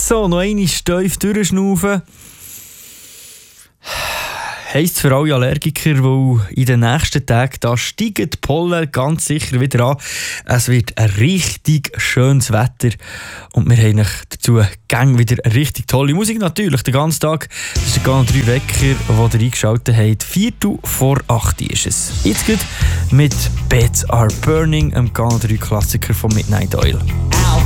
So, noch eine steif durchschnaufen. Heisst für alle Allergiker, weil in den nächsten Tagen da steigen die Pollen ganz sicher wieder an. Es wird ein richtig schönes Wetter und wir haben dazu gang wieder eine richtig tolle Musik natürlich, den ganzen Tag. Das ist der Kanal 3 Wecker, den ihr eingeschaltet habt. 7:45 ist es. Jetzt geht mit Beds Are Burning, einem Kanal 3 Klassiker von Midnight Oil.